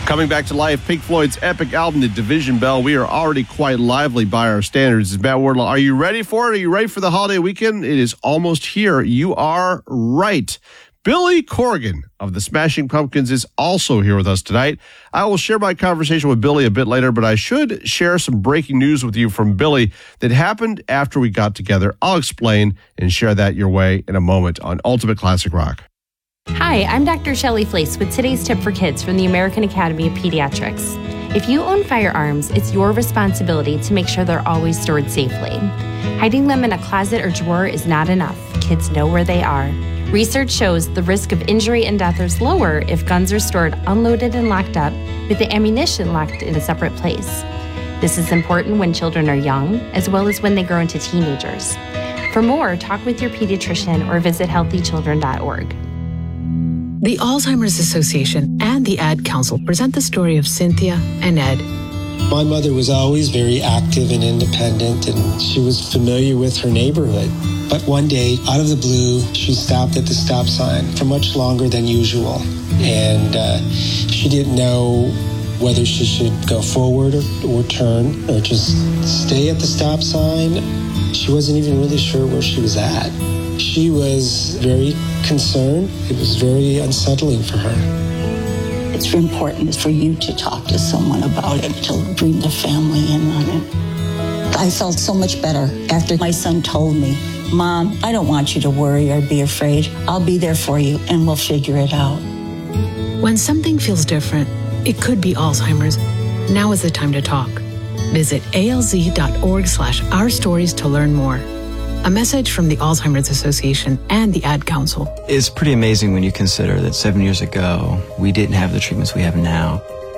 Coming back to life, Pink Floyd's epic album, The Division Bell. We are already quite lively by our standards. Matt Wardlaw, are you ready for it? Are you ready for the holiday weekend? It is almost here. You are right. Billy Corgan of the Smashing Pumpkins is also here with us tonight. I will share my conversation with Billy a bit later, but I should share some breaking news with you from Billy that happened after we got together. I'll explain and share that your way in a moment on Ultimate Classic Rock. Hi, I'm Dr. Shelley Flace with today's tip for kids from the American Academy of Pediatrics. If you own firearms, it's your responsibility to make sure they're always stored safely. Hiding them in a closet or drawer is not enough. Kids know where they are. Research shows the risk of injury and death is lower if guns are stored unloaded and locked up, with the ammunition locked in a separate place. This is important when children are young, as well as when they grow into teenagers. For more, talk with your pediatrician or visit healthychildren.org. The Alzheimer's Association and the Ad Council present the story of Cynthia and Ed. My mother was always very active and independent, and she was familiar with her neighborhood. But one day, out of the blue, she stopped at the stop sign for much longer than usual. And she didn't know whether she should go forward or turn or just stay at the stop sign. She wasn't even really sure where she was at. She was very concerned. It was very unsettling for her. It's important for you to talk to someone about it, to bring the family in on it. I felt so much better after my son told me, Mom, I don't want you to worry or be afraid. I'll be there for you and we'll figure it out. When something feels different, it could be Alzheimer's. Now is the time to talk. Visit alz.org/ourstories to learn more. A message from the Alzheimer's Association and the Ad Council. It's pretty amazing when you consider that 7 years ago, we didn't have the treatments we have now.